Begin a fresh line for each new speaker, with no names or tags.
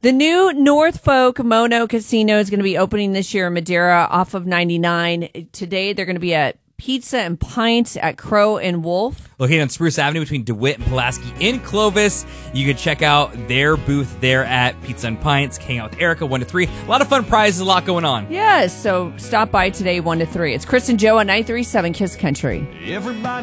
The new Norfolk Mono Casino is going to be opening this year in Madeira off of 99. Today, they're going to be at Pizza and Pints at Crow and Wolf.
Located on Spruce Avenue between DeWitt and Pulaski in Clovis. You can check out their booth there at Pizza and Pints. Hang out with Erica 1 to 3. A lot of fun prizes, a lot going on.
Yes, so stop by today 1 to 3. It's Chris and Joe on 937 Kiss Country.
Everybody